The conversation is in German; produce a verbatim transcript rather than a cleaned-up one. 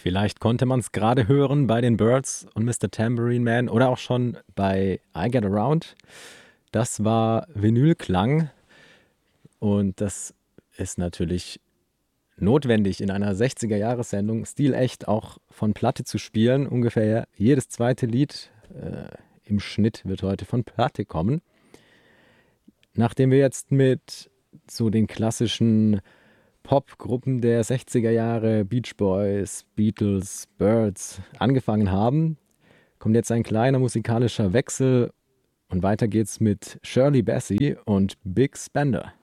Vielleicht konnte man es gerade hören bei den Byrds und Mister Tambourine Man oder auch schon bei I Get Around. Das war Vinylklang und das ist natürlich notwendig in einer sechziger-Jahres-Sendung, stilecht auch von Platte zu spielen. Ungefähr jedes zweite Lied äh, im Schnitt wird heute von Platte kommen. Nachdem wir jetzt mit so den klassischen Popgruppen der sechziger Jahre, Beach Boys, Beatles, Byrds, angefangen haben, kommt jetzt ein kleiner musikalischer Wechsel und weiter geht's mit Shirley Bassey und Big Spender.